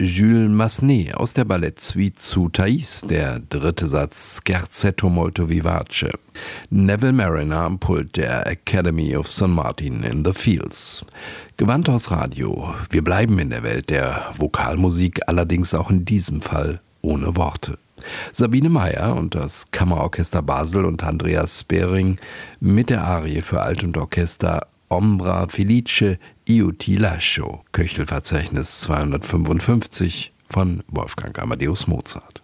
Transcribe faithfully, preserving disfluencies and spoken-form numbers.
Jules Massenet aus der Ballettsuite zu Thais, der dritte Satz Scherzetto molto vivace. Neville Marriner am Pult der Academy of Saint Martin in the Fields. Gewandhaus Radio. Wir bleiben in der Welt der Vokalmusik, allerdings auch in diesem Fall ohne Worte. Sabine Meyer und das Kammerorchester Basel und Andreas Spering mit der Arie für Alt- und Orchester Ombra Felice io ti lascio, Köchelverzeichnis zweihundertfünfundfünfzig von Wolfgang Amadeus Mozart.